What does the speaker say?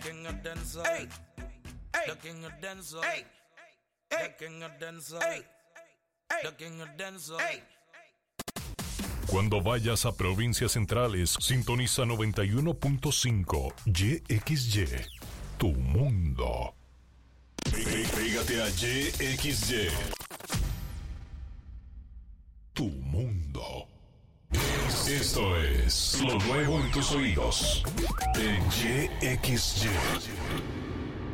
king of dancehall. Hey. Hey. The king of dancehall. Hey. The Hey. king of dancehall. Hey. Hey. The king of dancehall. Hey. Cuando vayas a provincias centrales, sintoniza 91.5 YXY, tu mundo. Pégate a YXY, tu mundo. Esto es lo nuevo en tus oídos en YXY.